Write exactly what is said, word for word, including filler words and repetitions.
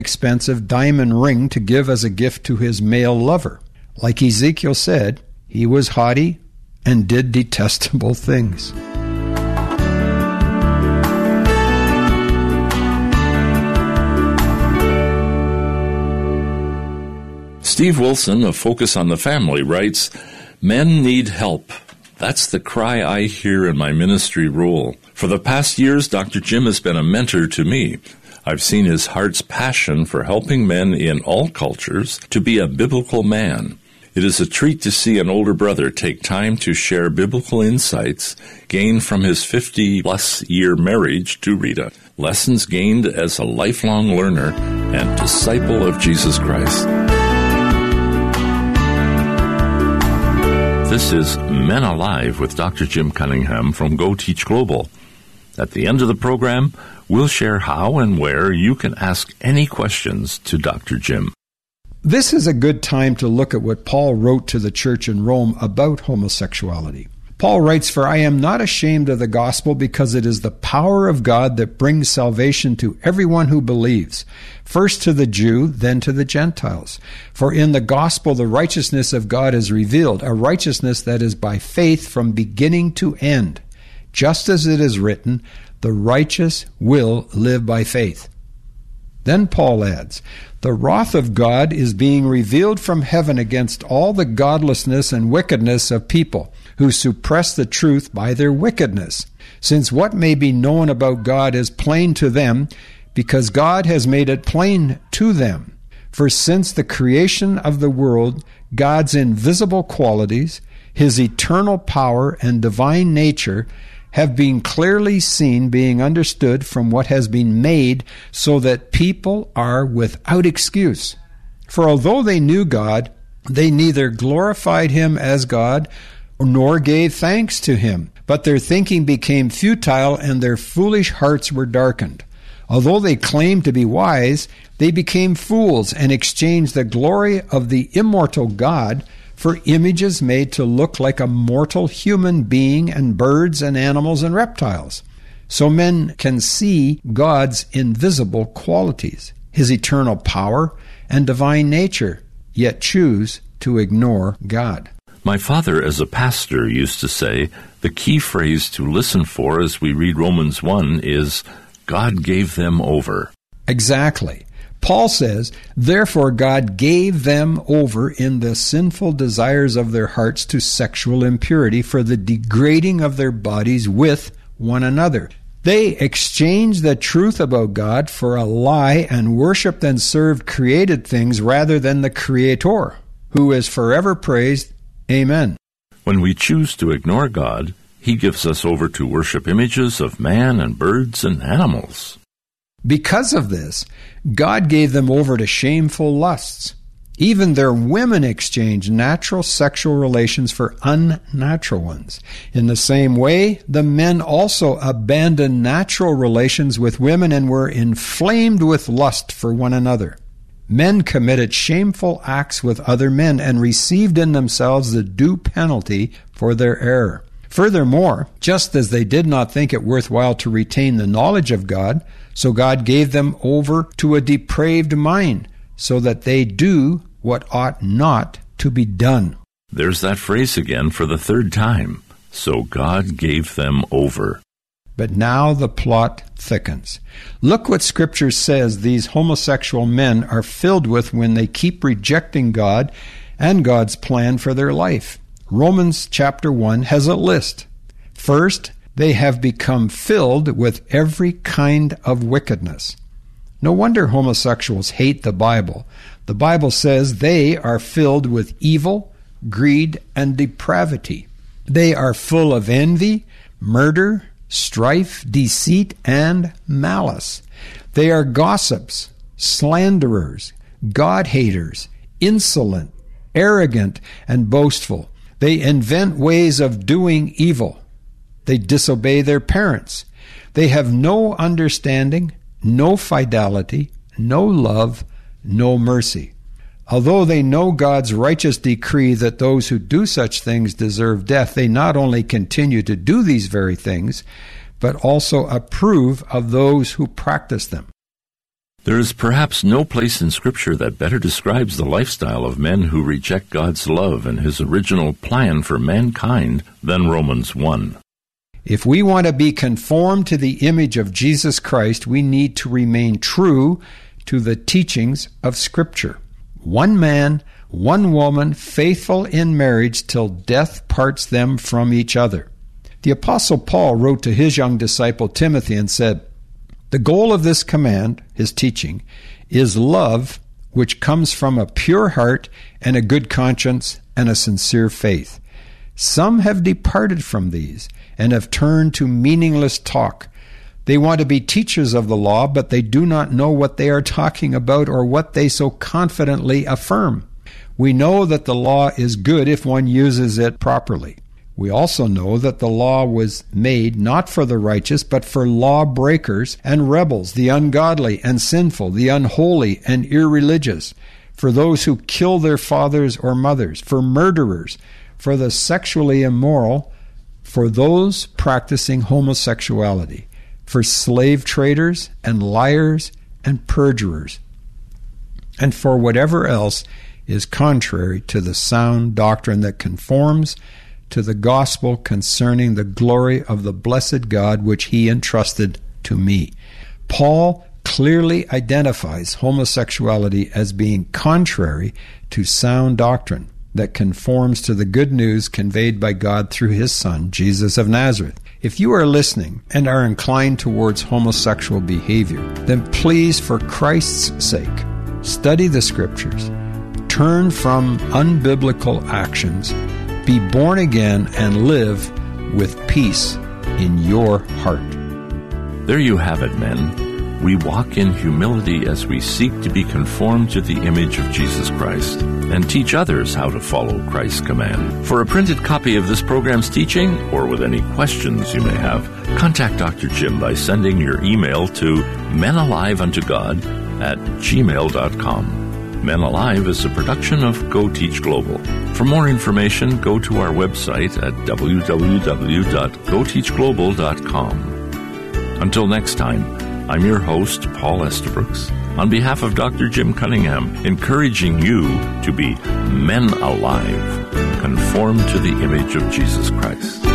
expensive diamond ring to give as a gift to his male lover. Like Ezekiel said, he was haughty and did detestable things. Steve Wilson of Focus on the Family writes, "Men need help. That's the cry I hear in my ministry role. For the past years, Doctor Jim has been a mentor to me. I've seen his heart's passion for helping men in all cultures to be a biblical man. It is a treat to see an older brother take time to share biblical insights gained from his fifty-plus year marriage to Rita, lessons gained as a lifelong learner and disciple of Jesus Christ." This is Men Alive with Doctor Jim Cunningham from Go Teach Global. At the end of the program, we'll share how and where you can ask any questions to Doctor Jim. This is a good time to look at what Paul wrote to the church in Rome about homosexuality. Paul writes, "For I am not ashamed of the gospel, because it is the power of God that brings salvation to everyone who believes, first to the Jew, then to the Gentiles. For in the gospel the righteousness of God is revealed, a righteousness that is by faith from beginning to end. Just as it is written, the righteous will live by faith." Then Paul adds, "The wrath of God is being revealed from heaven against all the godlessness and wickedness of people who suppress the truth by their wickedness, since what may be known about God is plain to them, because God has made it plain to them. For since the creation of the world, God's invisible qualities, his eternal power and divine nature, have been clearly seen, being understood from what has been made, so that people are without excuse. For although they knew God, they neither glorified him as God, nor gave thanks to him. But their thinking became futile, and their foolish hearts were darkened. Although they claimed to be wise, they became fools, and exchanged the glory of the immortal God for images made to look like a mortal human being, and birds and animals and reptiles. So men can see God's invisible qualities, his eternal power and divine nature, yet choose to ignore God." My father, as a pastor, used to say, the key phrase to listen for as we read Romans one is, God gave them over. Exactly. Paul says, "Therefore God gave them over in the sinful desires of their hearts to sexual impurity, for the degrading of their bodies with one another. They exchanged the truth about God for a lie, and worshipped and served created things rather than the Creator, who is forever praised. Amen." When we choose to ignore God, he gives us over to worship images of man and birds and animals. Because of this, God gave them over to shameful lusts. Even their women exchanged natural sexual relations for unnatural ones. In the same way, the men also abandoned natural relations with women and were inflamed with lust for one another. Men committed shameful acts with other men and received in themselves the due penalty for their error. Furthermore, just as they did not think it worthwhile to retain the knowledge of God, so God gave them over to a depraved mind, so that they do what ought not to be done. There's that phrase again for the third time. So God gave them over. But now the plot thickens. Look what Scripture says these homosexual men are filled with when they keep rejecting God and God's plan for their life. Romans chapter one has a list. First, they have become filled with every kind of wickedness. No wonder homosexuals hate the Bible. The Bible says they are filled with evil, greed, and depravity. They are full of envy, murder, strife, deceit, and malice. They are gossips, slanderers, God-haters, insolent, arrogant, and boastful. They invent ways of doing evil. They disobey their parents. They have no understanding, no fidelity, no love, no mercy. Although they know God's righteous decree that those who do such things deserve death, they not only continue to do these very things, but also approve of those who practice them. There is perhaps no place in Scripture that better describes the lifestyle of men who reject God's love and His original plan for mankind than Romans one. If we want to be conformed to the image of Jesus Christ, we need to remain true to the teachings of Scripture. One man, one woman, faithful in marriage till death parts them from each other. The Apostle Paul wrote to his young disciple Timothy and said, "The goal of this command," his teaching, "is love, which comes from a pure heart and a good conscience and a sincere faith. Some have departed from these and have turned to meaningless talk. They want to be teachers of the law, but they do not know what they are talking about or what they so confidently affirm. We know that the law is good if one uses it properly. We also know that the law was made not for the righteous, but for lawbreakers and rebels, the ungodly and sinful, the unholy and irreligious, for those who kill their fathers or mothers, for murderers, for the sexually immoral, for those practicing homosexuality, for slave traders and liars and perjurers, and for whatever else is contrary to the sound doctrine that conforms to the gospel concerning the glory of the blessed God which He entrusted to me." Paul clearly identifies homosexuality as being contrary to sound doctrine that conforms to the good news conveyed by God through His Son, Jesus of Nazareth. If you are listening and are inclined towards homosexual behavior, then please, for Christ's sake, study the Scriptures, turn from unbiblical actions, be born again, and live with peace in your heart. There you have it, men. We walk in humility as we seek to be conformed to the image of Jesus Christ and teach others how to follow Christ's command. For a printed copy of this program's teaching, or with any questions you may have, contact Doctor Jim by sending your email to menaliveuntogod at gmail dot com. Men Alive is a production of Go Teach Global. For more information, go to our website at w w w dot go teach global dot com. Until next time, I'm your host, Paul Estabrooks, on behalf of Doctor Jim Cunningham, encouraging you to be men alive, conformed to the image of Jesus Christ.